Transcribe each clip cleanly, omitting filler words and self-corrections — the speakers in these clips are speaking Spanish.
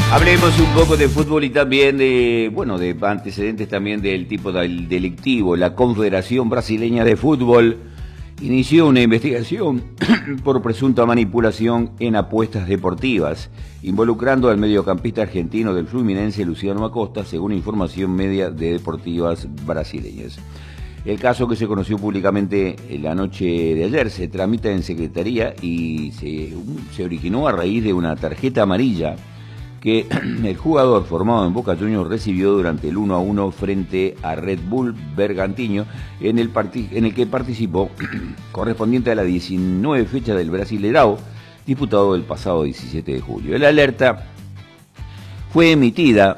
Hablemos un poco de fútbol y también de antecedentes también del tipo delictivo. La Confederación Brasileña de Fútbol inició una investigación por presunta manipulación en apuestas deportivas, involucrando al mediocampista argentino del Fluminense, Luciano Acosta, según información media de deportivas brasileñas. El caso, que se conoció públicamente la noche de ayer, se tramita en Secretaría y se originó a raíz de una tarjeta amarilla que el jugador formado en Boca Juniors recibió durante el 1-1 frente a Red Bull Bergantiño, en el que participó, correspondiente a la 19 fecha del Brasileirão, disputado el pasado 17 de julio. La alerta fue emitida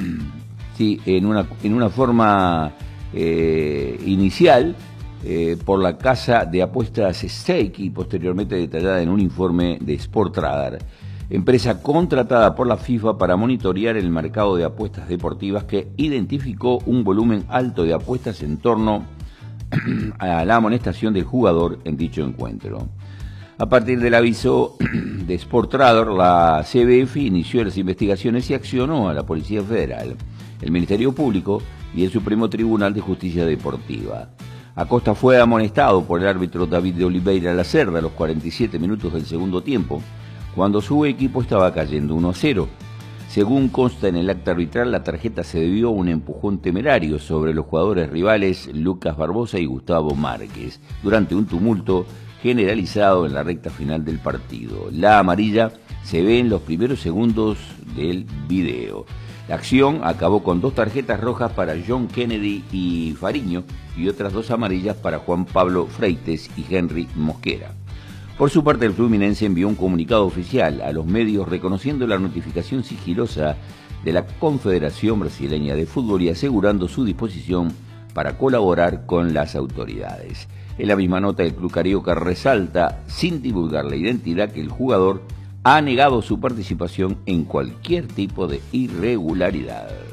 en una forma inicial por la casa de apuestas Stake y posteriormente detallada en un informe de Sportradar, empresa contratada por la FIFA para monitorear el mercado de apuestas deportivas, que identificó un volumen alto de apuestas en torno a la amonestación del jugador en dicho encuentro. A partir del aviso de Sportradar, la CBF inició las investigaciones y accionó a la Policía Federal, el Ministerio Público y el Supremo Tribunal de Justicia Deportiva. Acosta fue amonestado por el árbitro David de Oliveira Lacerda a los 47 minutos del segundo tiempo, cuando su equipo estaba cayendo 1-0. Según consta en el acta arbitral, la tarjeta se debió a un empujón temerario sobre los jugadores rivales Lucas Barbosa y Gustavo Márquez, durante un tumulto generalizado en la recta final del partido. La amarilla se ve en los primeros segundos del video. La acción acabó con 2 tarjetas rojas para John Kennedy y Fariño y otras 2 amarillas para Juan Pablo Freites y Henry Mosquera. Por su parte, el Fluminense envió un comunicado oficial a los medios reconociendo la notificación sigilosa de la Confederación Brasileña de Fútbol y asegurando su disposición para colaborar con las autoridades. En la misma nota, el club carioca resalta, sin divulgar la identidad, que el jugador ha negado su participación en cualquier tipo de irregularidad.